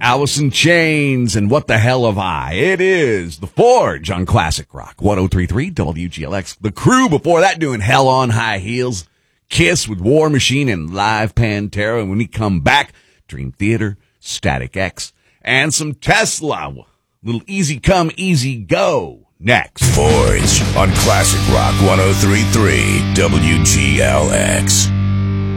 Alice in Chains and What the Hell Have I? It is The Forge on Classic Rock 103.3 WGLX. The Crew before that doing Hell on High Heels. Kiss with War Machine and Live Pantera. And when we come back, Dream Theater, Static X, and some Tesla. Little Easy Come, Easy Go next. Forge on Classic Rock 103.3 WGLX.